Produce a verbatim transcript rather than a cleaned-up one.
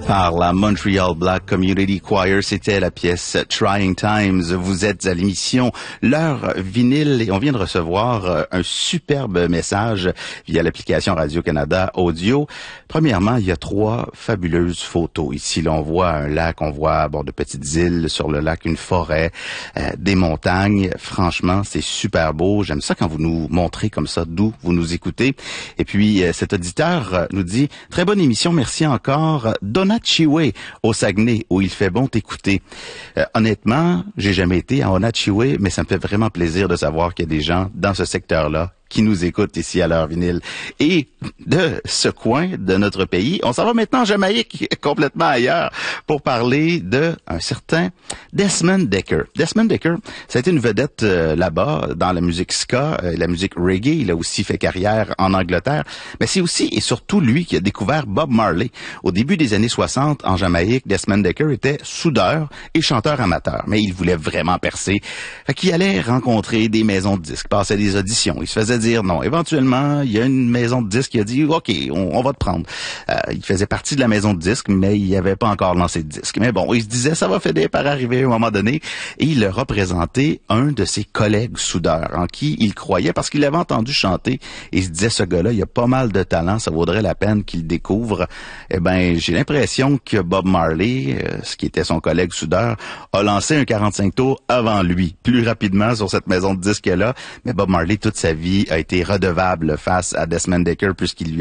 par la Montreal Black Community Choir. C'était la pièce Trying Times. Vous êtes à l'émission L'heure vinyle et on vient de recevoir un superbe message via l'application Radio-Canada Audio. Premièrement, il y a trois fabuleuses photos. Ici, là, on voit un lac, on voit bon de petites îles sur le lac, une forêt, euh, des montagnes. Franchement, c'est super beau. J'aime ça quand vous nous montrez comme ça d'où vous nous écoutez. Et puis, euh, cet auditeur euh, nous dit « Très bonne émission, merci encore. Onatchiwé, au Saguenay, où il fait bon t'écouter. Euh, » Honnêtement, j'ai jamais été à Onatchiwé, mais ça me fait vraiment plaisir de savoir qu'il y a des gens dans ce secteur-là qui nous écoutent ici à l'heure vinyle. Et de ce coin de notre pays, on s'en va maintenant en Jamaïque, complètement ailleurs, pour parler de un certain Desmond Dekker. Desmond Dekker, ça a été une vedette euh, là-bas, dans la musique ska, euh, la musique reggae. Il a aussi fait carrière en Angleterre. Mais c'est aussi et surtout lui qui a découvert Bob Marley. Au début des années soixante, en Jamaïque, Desmond Dekker était soudeur et chanteur amateur. Mais il voulait vraiment percer. Fait qu'il allait rencontrer des maisons de disques, passait des auditions. Il se faisait dire non. Éventuellement, il y a une maison de disques qui a dit « OK, on, on va te prendre euh, ». Il faisait partie de la maison de disques, mais il n'avait pas encore lancé de disque. Mais bon, il se disait « ça va finir par arriver à un moment donné ». Et il a représenté un de ses collègues soudeurs en qui il croyait parce qu'il l'avait entendu chanter. Et il se disait « ce gars-là, il a pas mal de talent, ça vaudrait la peine qu'il découvre ». Eh ben, j'ai l'impression que Bob Marley, euh, ce qui était son collègue soudeur, a lancé un quarante-cinq tours avant lui, plus rapidement sur cette maison de disques-là. Mais Bob Marley, toute sa vie, a été redevable face à Desmond Dekker puisqu'il lui